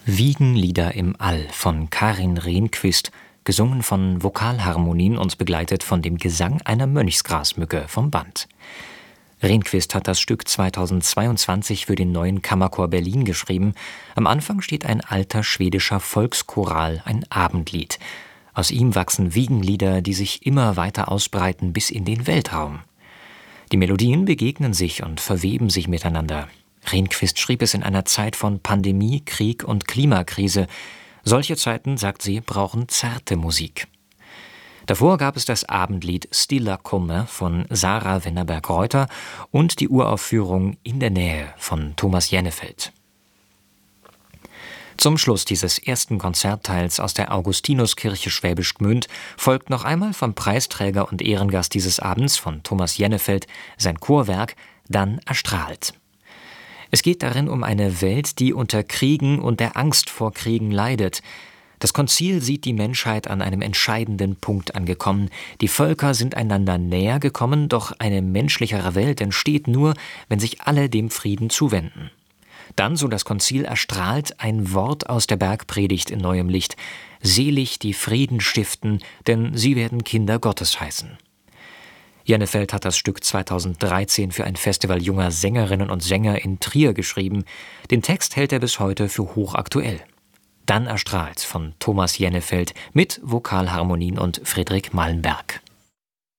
Wiegenlieder im All von Karin Rehnqvist, gesungen von Vokalharmonien und begleitet von dem Gesang einer Mönchsgrasmücke vom Band. Rehnqvist hat das Stück 2022 für den Neuen Kammerchor Berlin geschrieben. Am Anfang steht ein alter schwedischer Volkschoral, ein Abendlied. Aus ihm wachsen Wiegenlieder, die sich immer weiter ausbreiten bis in den Weltraum. Die Melodien begegnen sich und verweben sich miteinander. Rehnqvist schrieb es in einer Zeit von Pandemie, Krieg und Klimakrise. Solche Zeiten, sagt sie, brauchen zarte Musik. Davor gab es das Abendlied Stilla kommer von Sarah Wennerberg-Reuter und die Uraufführung In der Nähe von Thomas Jennefeld. Zum Schluss dieses ersten Konzertteils aus der Augustinuskirche Schwäbisch Gmünd folgt noch einmal vom Preisträger und Ehrengast dieses Abends, von Thomas Jennefeld, sein Chorwerk Dann erstrahlt. Es geht darin um eine Welt, die unter Kriegen und der Angst vor Kriegen leidet. Das Konzil sieht die Menschheit an einem entscheidenden Punkt angekommen. Die Völker sind einander näher gekommen, doch eine menschlichere Welt entsteht nur, wenn sich alle dem Frieden zuwenden. Dann, so das Konzil, erstrahlt ein Wort aus der Bergpredigt in neuem Licht. Selig, die Frieden stiften, denn sie werden Kinder Gottes heißen. Jennefeld hat das Stück 2013 für ein Festival junger Sängerinnen und Sänger in Trier geschrieben. Den Text hält er bis heute für hochaktuell. Dann erstrahlt von Thomas Jennefeld mit Vokalharmonien und Friedrich Malmberg.